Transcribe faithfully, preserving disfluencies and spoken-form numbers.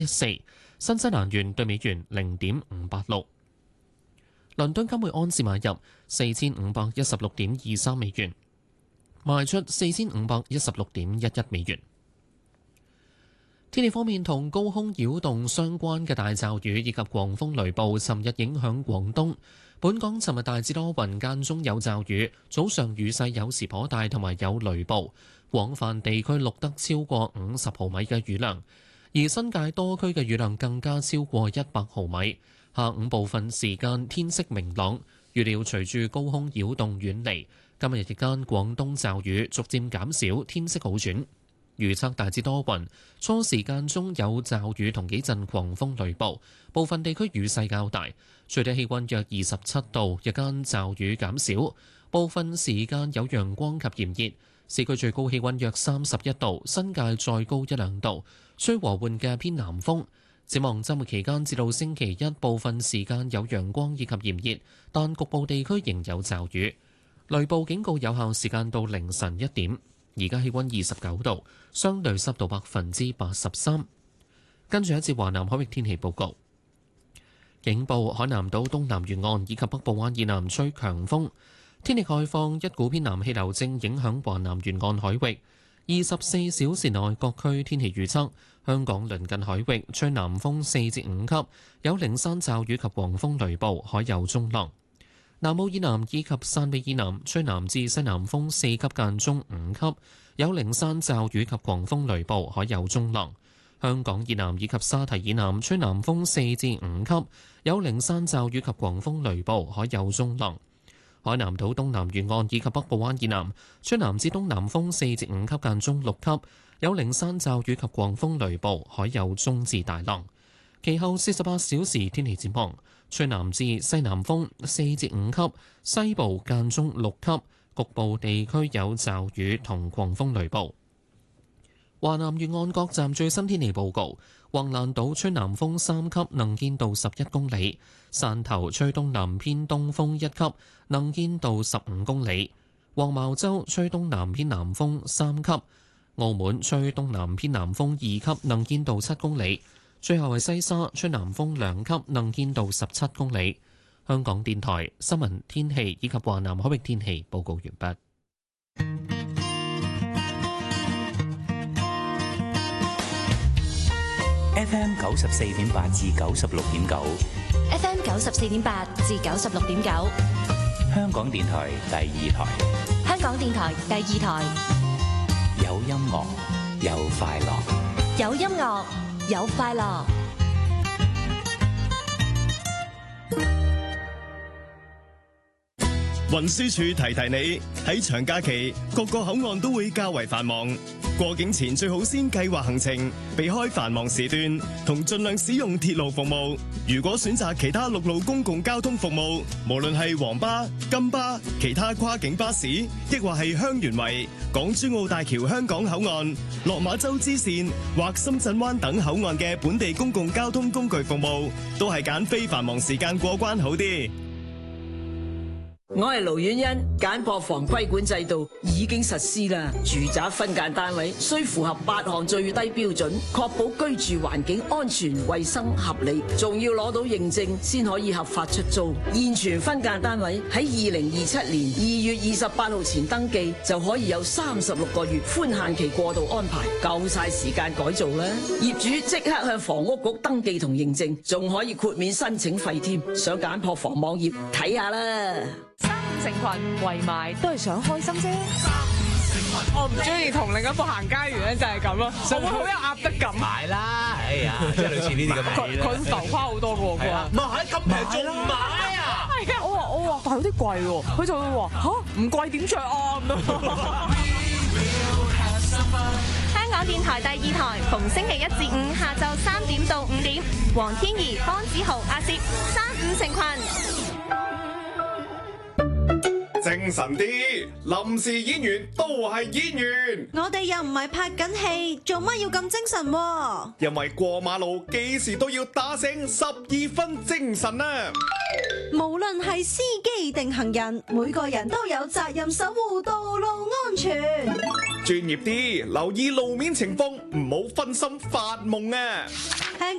一四，新西蘭元對美元零點五八六。倫敦金每安士買入四千五百一十六點二三美元，賣出四千五百一十六點一一美元。天氣方面，同高空擾動相關嘅大驟雨以及狂風雷暴，尋日影響廣東。本港尋日大致多雲，間中有驟雨，早上雨勢有時頗大，同埋有雷暴。廣泛地區錄得超過五十毫米嘅雨量，而新界多區嘅雨量更加超過一百毫米。下午部分時間天色明朗，預料隨住高空擾動遠離，今日日間廣東驟雨逐漸減少，天色好轉。預測大致多雲，初時間中有驟雨同幾陣狂風雷暴，部分地區雨勢較大，最低氣溫約二十七度，日間驟雨減少，部分時間有陽光及炎熱，市區最高氣溫約三十一度，新界再高一兩度，吹和緩嘅偏南風。展望週末期間至到星期一，部分時間有陽光以及炎熱，但局部地區仍有驟雨，雷暴警告有效時間到凌晨一點。而家氣溫二十九度，相對濕度百分之八十三。跟住一節華南海域天氣報告，警報海南島東南沿岸以及北部灣以南吹強風，天氣概況，一股偏南氣流正影響華南沿岸海域。二十四小時內各區天氣預測，香港鄰近海域吹南風四至五級，有零散驟雨及狂風雷暴，海有中浪。南澳以南以及汕尾以南吹南至西南風四級間中五級，有零散驟雨及狂風雷暴，海有中浪。香港以南以及沙堤以南吹南風四至五級，有零散驟雨及狂風雷暴，海有中浪。海南島東南沿岸以及北部灣以南吹南至東南風四至五級間中六級，有零散驟雨及狂風雷暴，海有中至大浪。其後四十八小時天氣展望，吹南至西南風四至五級，西部間中六級，局部地區有驟雨同狂風雷暴。華南沿岸各站最新天氣報告：橫瀾島吹南風三級，能見度十一公里；汕頭吹東南偏東風一級，能見度十五公里；黃茅洲吹東南偏南風三級；澳門吹東南偏南風二級，能見度七公里。最後係西沙吹南風兩級，能見度十七公里。香港電台新聞天氣以及華南海域天氣報告完畢。 F M 九十四點八至九十六點九 ，F M 九十四點八至九十六點九， 香港電台第二台， 香港電台第二台， 有音樂，有快樂， 有音樂。有快樂。 運輸署提提你，喺長假期各個口岸都會較為繁忙，過境前最好先計劃行程，避開繁忙時段，同盡量使用鐵路服務。如果選擇其他陸路公共交通服務，無論係黃巴、金巴、其他跨境巴士，亦或係香園圍、港珠澳大橋香港口岸、落馬洲支線或深圳灣等口岸嘅本地公共交通工具服務，都係揀非繁忙時間過關好啲。 我係盧婉欣，簡樸房規管制度已經實施啦。住宅分間單位需符合八項最低標準，確保居住環境安全、衛生、合理，仲要攞到認證先可以合法出租。現存分間單位喺二零二七年二月二十八號前登記，就可以有三十六個月寬限期過渡安排，夠晒時間改造啦。業主即刻向房屋局登記同認證，仲可以豁免申請費添。上簡樸房網頁睇下啦。 三五成群圍埋都係想開心啫。我唔中意同另一個行街原因就係咁咯，我會好有壓迫感。 買啦，哎呀，即係類似呢啲咁嘅嘢。 佢浮誇好多嘅喎，佢話唔係咁平仲唔買啊？ 係啊，我話我話，但係有啲貴喎，佢就會話吓唔貴點着啊咁樣。 香港電台第二台，逢星期一至五下晝三點到五點，黃天怡、方子豪、阿攝，三五成群。 整精神啲，臨時演員都係演員。 我哋又唔係拍緊戲，做乜要咁精神喎？ 因為過馬路幾時都要打醒十二分精神啊！ 無論係司機定行人，每個人都有責任守護道路安全。 專業啲，留意路面情況，唔好分心發夢啊！ 香